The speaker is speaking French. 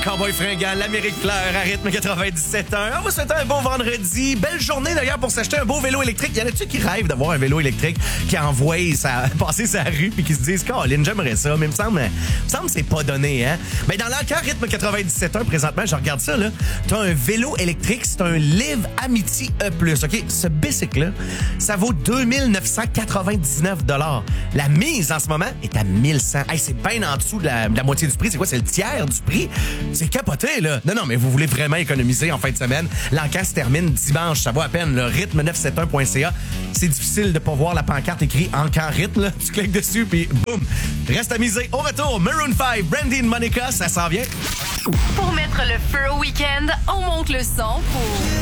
Cowboy fringant, l'Amérique pleure à rythme 97.1. On va souhaiter un beau vendredi. Belle journée d'ailleurs pour s'acheter un beau vélo électrique. Y en a-tu qui rêvent d'avoir un vélo électrique qui envoie passer sa rue puis qui se disent « Colin, j'aimerais ça. » Mais il me semble que c'est pas donné, hein? Mais dans l'encar rythme 97.1, présentement, je regarde ça, là. T'as un vélo électrique, c'est un Live Amity E+. OK? Ce bicycle-là, ça vaut 2999 $. La mise en ce moment est à 1100. Hey, c'est bien en dessous de la moitié du prix. C'est quoi? C'est le tiers du prix? C'est capoté, là. Non, mais vous voulez vraiment économiser en fin de semaine. L'encar se termine dimanche. Ça vaut à peine. Le rythme971.ca. C'est difficile de pas voir la pancarte écrite Encar rythme, là. Tu cliques dessus, puis boum. Reste à miser. Au retour, Maroon 5, Brandy and Monica, ça s'en vient. Pour mettre le feu au week-end, on monte le son pour